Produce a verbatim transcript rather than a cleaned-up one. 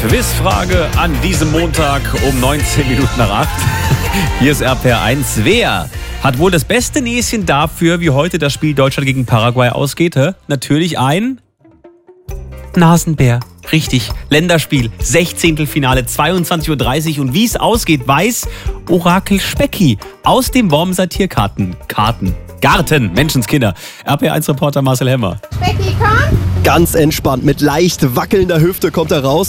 Quizfrage an diesem Montag um neunzehn Minuten nach acht. Hier ist R P R eins. Wer hat wohl das beste Näschen dafür, wie heute das Spiel Deutschland gegen Paraguay ausgeht? Hä? Natürlich ein Nasenbär. Richtig, Länderspiel, Sechzehntelfinale, zweiundzwanzig Uhr dreißig. Und wie es ausgeht, weiß Orakel Specki aus dem Wormser Tiergarten. Karten. Garten, Menschenskinder. R P R eins Reporter Marcel Hemmer. Specki, komm! Ganz entspannt, mit leicht wackelnder Hüfte kommt er raus.